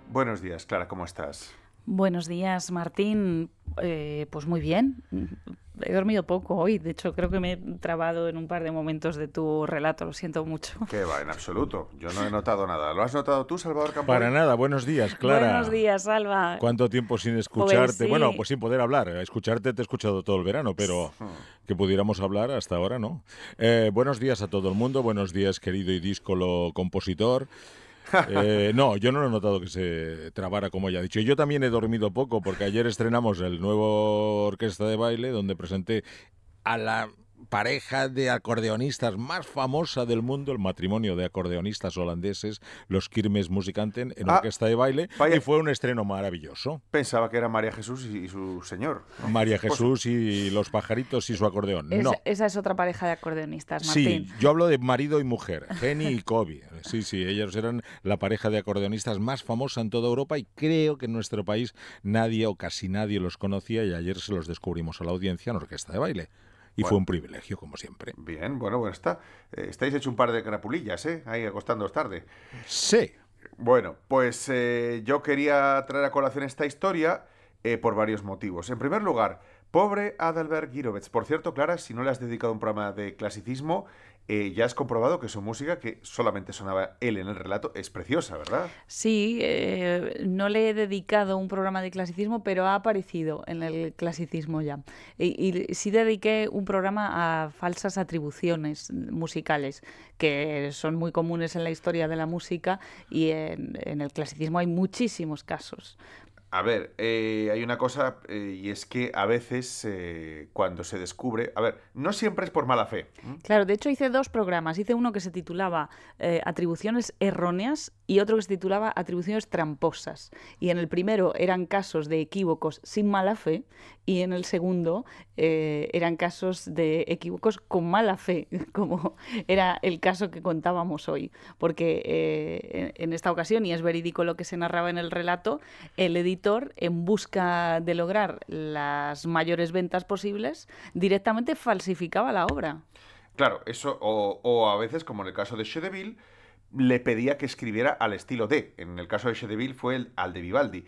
Buenos días, Clara, ¿cómo estás? Buenos días, Martín. Pues muy bien. He dormido poco hoy. De hecho, creo que me he trabado en un par de momentos de tu relato. Lo siento mucho. ¿Qué va? En absoluto. Yo no he notado nada. ¿Lo has notado tú, Salvador Para Campoy? nada, buenos días, Buenos Clara. días, Alba. ¿Cuánto tiempo sin Pues escucharte? Bueno, sí. pues sin poder hablar. Escucharte te he escuchado todo el verano, pero que pudiéramos hablar hasta ahora, ¿no? Buenos días a todo el mundo, buenos días, querido y díscolo compositor. No, yo no lo he notado que se trabara como ya he dicho. Yo también he dormido poco porque ayer estrenamos el nuevo Orquesta de Baile donde presenté a la pareja de acordeonistas más famosa del mundo, el matrimonio de acordeonistas holandeses, los Kirmes Musikanten, en Ah, orquesta de baile, y vaya. fue un estreno maravilloso. Pensaba que era María Jesús y su señor, ¿no? María Pues Jesús y los pajaritos y su acordeón. No. Esa es otra pareja de acordeonistas, Martín. Sí, yo hablo de marido y mujer, Jenny y Kobe. Sí, sí, ellos eran la pareja de acordeonistas más famosa en toda Europa y creo que en nuestro país nadie o casi nadie los conocía y ayer se los descubrimos a la audiencia en orquesta de baile. Y fue bueno, un privilegio, como siempre. bien, bueno, está. Estáis hecho un par de crapulillas, ¿eh? Ahí acostándoos tarde. Sí. Bueno, pues yo quería traer a colación esta historia por varios motivos. En primer lugar, pobre Adalbert Girovets. Por cierto, Clara, si no le has dedicado un programa de clasicismo, ya has comprobado que su música, que solamente sonaba él en el relato, es preciosa, ¿verdad? Sí, no le he dedicado un programa de clasicismo, pero ha aparecido en el clasicismo ya. Y sí dediqué un programa a falsas atribuciones musicales, que son muy comunes en la historia de la música y en el clasicismo hay muchísimos casos. A ver, hay una cosa y es que a veces cuando se descubre, a ver, no siempre es por mala fe. ¿M? Claro, de hecho hice dos programas. Hice uno que se titulaba Atribuciones erróneas y otro que se titulaba Atribuciones tramposas. Y en el primero eran casos de equívocos sin mala fe y en el segundo eran casos de equívocos con mala fe, como era el caso que contábamos hoy. Porque en esta ocasión, y es verídico lo que se narraba en el relato, el editor, en busca de lograr las mayores ventas posibles, directamente falsificaba la obra. Claro, eso, o a veces, como en el caso de Chedeville, le pedía que escribiera al estilo de. En el caso de Chedeville fue al de Vivaldi,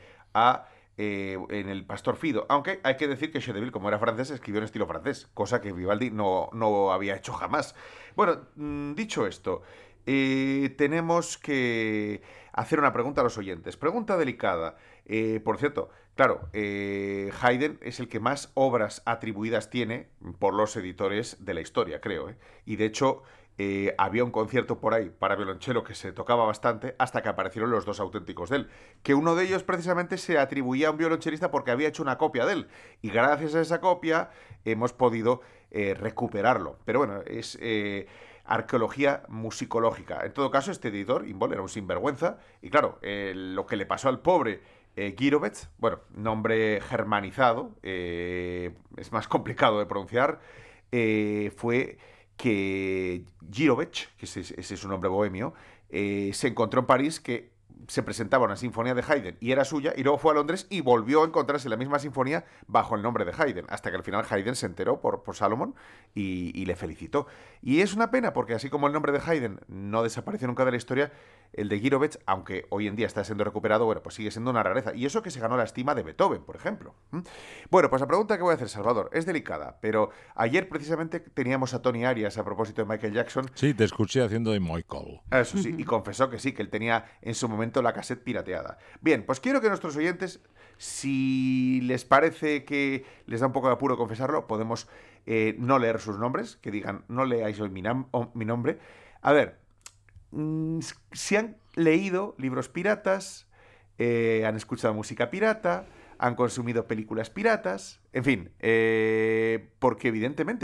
en el Pastor Fido. Aunque hay que decir que Chedeville, como era francés, escribió en estilo francés, cosa que Vivaldi no había hecho jamás. Bueno, dicho esto, tenemos que hacer una pregunta a los oyentes. Pregunta delicada. Por cierto, claro, Haydn es el que más obras atribuidas tiene por los editores de la historia, creo. Y de hecho, había un concierto por ahí para violonchelo que se tocaba bastante hasta que aparecieron los dos auténticos de él. Que uno de ellos precisamente se atribuía a un violonchelista porque había hecho una copia de él. Y gracias a esa copia hemos podido recuperarlo. Pero bueno, es arqueología musicológica. En todo caso, este editor, Imbol, era un sinvergüenza. Y claro, lo que le pasó al pobre Girovets, bueno, nombre germanizado, es más complicado de pronunciar, fue que Girovech, que ese es su nombre bohemio, se encontró en París que se presentaba una sinfonía de Haydn y era suya, y luego fue a Londres y volvió a encontrarse la misma sinfonía bajo el nombre de Haydn, hasta que al final Haydn se enteró por Salomón y le felicitó. Y es una pena porque así como el nombre de Haydn no desapareció nunca de la historia, el de Girovech, aunque hoy en día está siendo recuperado, bueno, pues sigue siendo una rareza. Y eso que se ganó la estima de Beethoven, por ejemplo. Bueno, pues la pregunta que voy a hacer, Salvador, es delicada, pero ayer precisamente teníamos a Tony Arias a propósito de Michael Jackson. Sí, te escuché haciendo de Michael. Eso sí, y confesó que sí, que él tenía en su momento la cassette pirateada. Bien, pues quiero que nuestros oyentes, si les parece que les da un poco de apuro confesarlo, podemos no leer sus nombres, que digan, no leáis hoy mi nombre. A ver, si han leído libros piratas, han escuchado música pirata, han consumido películas piratas, en fin, porque evidentemente